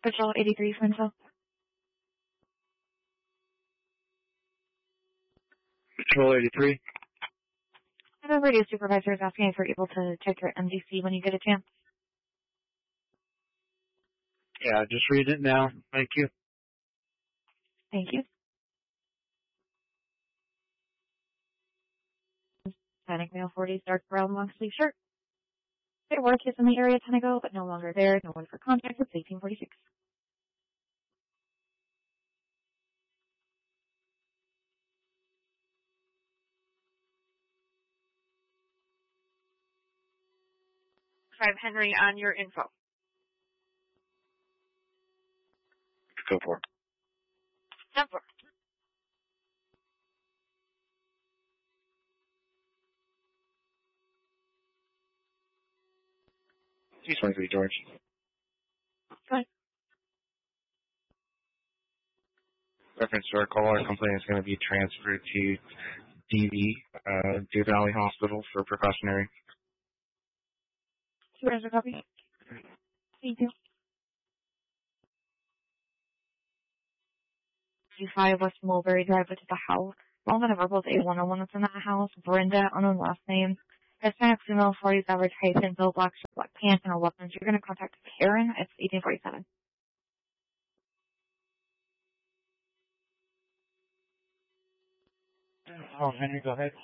Patrol 83 for info. Patrol 83. The radio supervisor is asking if you're able to check your MDC when you get a chance. Yeah, just read it now. Thank you. Thank you. Hispanic male, 40s, dark brown, long sleeve shirt. Their work is in the area 10 ago, but no longer there. No one for contact with 1846. Henry on your info. Go for it. 10-4. C-23, George. Go ahead. Reference to our call, our complaint is going to be transferred to DV, Deer Valley Hospital for precautionary. Supervisor, copy. Thank you. 5 West Mulberry Drive to the house. All men of verbals A101 that's in that house. Brenda, unknown last name. Hispanic female, 40s, average height, and bill, black shirt, black pants, and no weapons. You're going to contact Karen. It's 1847. Oh, Henry, go ahead.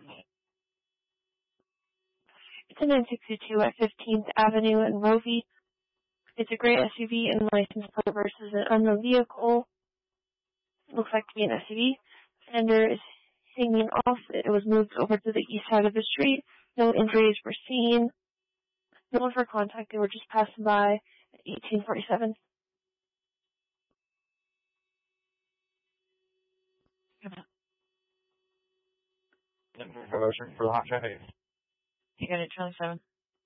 It's a 962 at 15th Avenue in Rovey. It's a gray SUV and license plate versus an unknown vehicle. It looks like to be an SUV. Fender is hanging off. It was moved over to the east side of the street. No injuries were seen. No one for contact. They were just passing by at 1847. Promotion for the hot traffic. You got it, 27.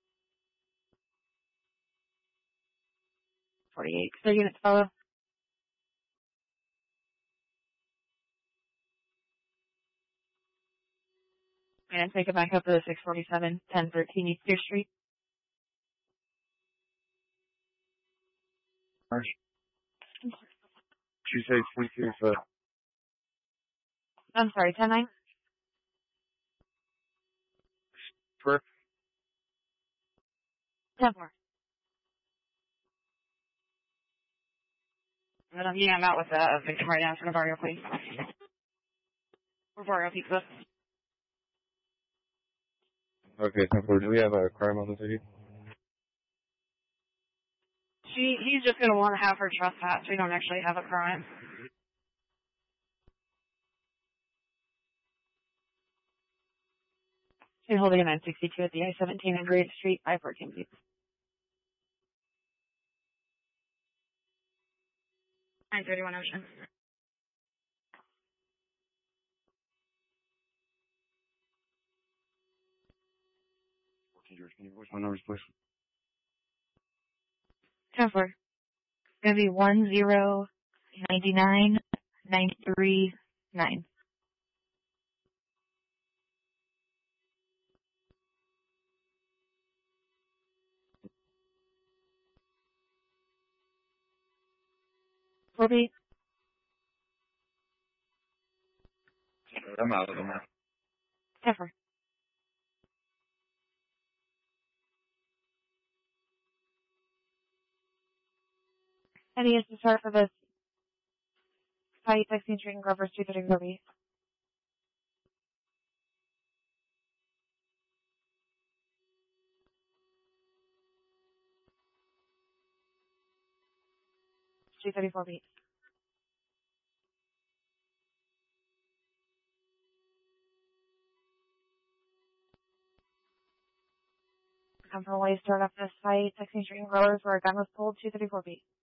48. So units follow. And take it back up to the 647, 1013 East Deer Street. She says 3 for. I'm sorry, 10-9? For 10-4. Yeah, I'm out with a victim right now for Navarro, please. Navarro Pizza. Okay, do we have a crime on the city? He's just going to want to have her trespass. We don't actually have a crime. She's holding a 962 at the I-17 and Great Street, I-14, please. 931 Ocean. George, can you voice my numbers, please? 10-4. It's going to be 1099939. Corby? I'm out of them now. 10-4. Any is to start for this site, 16 Street and Grover Street, at Corby. Street 34 beat. Come from away, start up this site, 16 Street and Growers, where a gun was pulled, 234 beat.